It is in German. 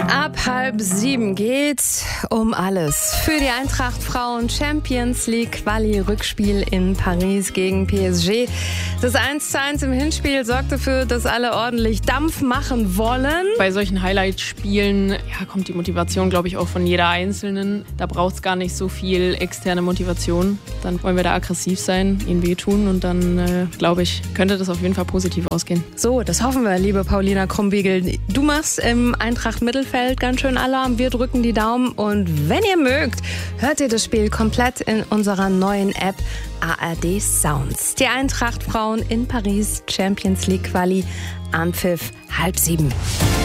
Ab 6:30 geht's um alles. Für die Eintracht Frauen Champions League Quali-Rückspiel in Paris gegen PSG. Das 1:1 im Hinspiel sorgt dafür, dass alle ordentlich Dampf machen wollen. Bei solchen Highlight-Spielen kommt die Motivation, glaube ich, auch von jeder Einzelnen. Da braucht es gar nicht so viel externe Motivation. Dann wollen wir da aggressiv sein, ihnen wehtun und dann, glaube ich, könnte das auf jeden Fall positiv ausgehen. So, das hoffen wir, liebe Paulina Krumbiegel. Du machst im Eintracht-Mittelfeld ganz schön Alarm. Wir drücken die Daumen und wenn ihr mögt, hört ihr das Spiel komplett in unserer neuen App ARD Sounds. Die Eintracht Frauen in Paris Champions League Quali, Anpfiff 6:30.